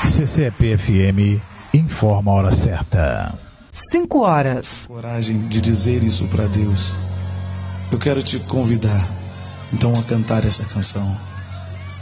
CCEP-FM informa a hora certa. 5 horas. Coragem de dizer isso para Deus. Eu quero te convidar, então, a cantar essa canção.